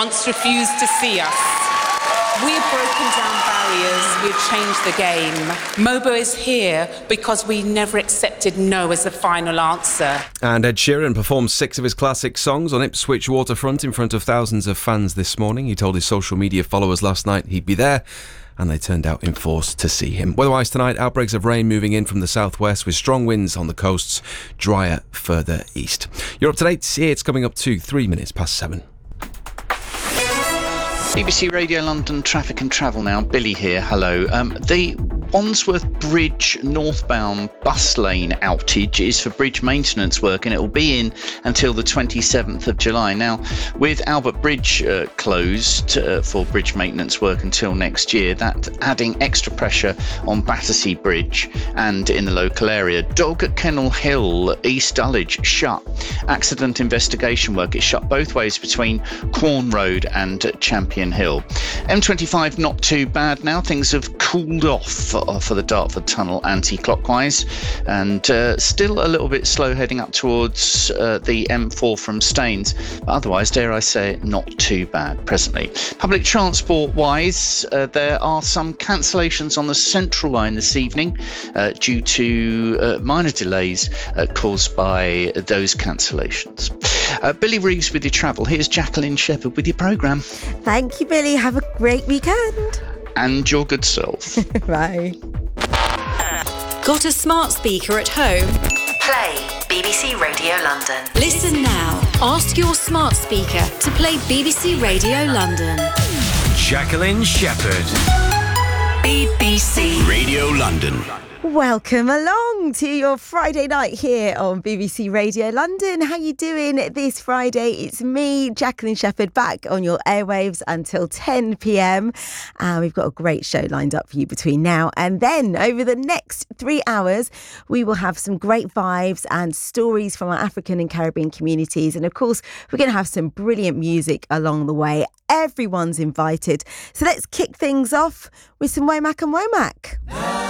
Once refused to see us. We've broken down barriers, we've changed the game. Mobo is here because we never accepted no as the final answer. And Ed Sheeran performed 6 of his classic songs on Ipswich waterfront in front of thousands of fans this morning. He told his social media followers last night he'd be there, and they turned out in force to see him. Weatherwise tonight, outbreaks of rain moving in from the southwest with strong winds on the coasts, drier further east. You're up to date. It's coming up to 3 minutes past 7. BBC Radio London Traffic and Travel now. Billy here, hello. The Wandsworth Bridge northbound bus lane outage is for bridge maintenance work, and it will be in until the 27th of July. Now, with Albert Bridge closed for bridge maintenance work until next year, that adding extra pressure on Battersea Bridge and in the local area. Dog Kennel Hill, East Dulwich, shut. Accident investigation work is shut both ways between Quorn Road and Champion Hill. M25 not too bad now. Things have cooled off for the Dartford Tunnel anti-clockwise, and still a little bit slow heading up towards the M4 from Staines, but otherwise, dare I say, not too bad presently. Public transport wise, there are some cancellations on the Central Line this evening due to minor delays caused by those cancellations. Billy Reeves with your travel. Here's Jacqueline Shepherd with your programme. Thank you, Billy. Have a great weekend. And your good self. Bye. Got a smart speaker at home? Play BBC Radio London. Listen now. Ask your smart speaker to play BBC Radio London. Jacqueline Shepherd. BBC Radio London. Welcome along to your Friday night here on BBC Radio London. How you doing this Friday? It's me, Jacqueline Shepherd, back on your airwaves until 10 p.m. We've got a great show lined up for you between now and then. Over the next 3 hours, we will have some great vibes and stories from our African and Caribbean communities. And of course, we're going to have some brilliant music along the way. Everyone's invited. So let's kick things off with some Womack and Womack.